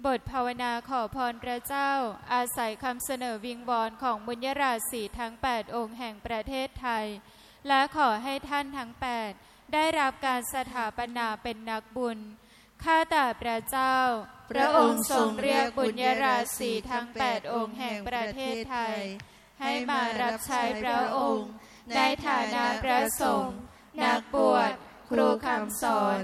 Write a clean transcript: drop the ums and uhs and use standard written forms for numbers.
บทภาวนาขอพรพระเจ้าอาศัยคำเสนอวิงวอนของบุญยราศีทั้ง8องค์แห่งประเทศไทยและขอให้ท่านทั้ง8ได้รับการสถาปนาเป็นนักบุญข้าแต่พระเจ้าพระองค์ทรงเรียกบุญยราศีทั้ง8องค์แห่งประเทศไทยให้มารับใช้พระองค์ในฐานะพระสงฆ์นักบวชครูคำสอน